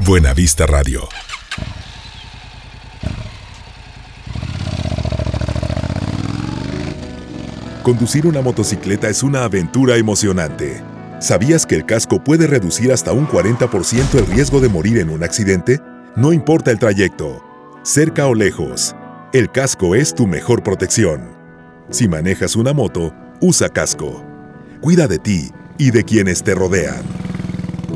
Buena Vista Radio. Conducir una motocicleta es una aventura emocionante. ¿Sabías que el casco puede reducir hasta un 40% el riesgo de morir en un accidente? No importa el trayecto, cerca o lejos, el casco es tu mejor protección. Si manejas una moto, usa casco. Cuida de ti y de quienes te rodean.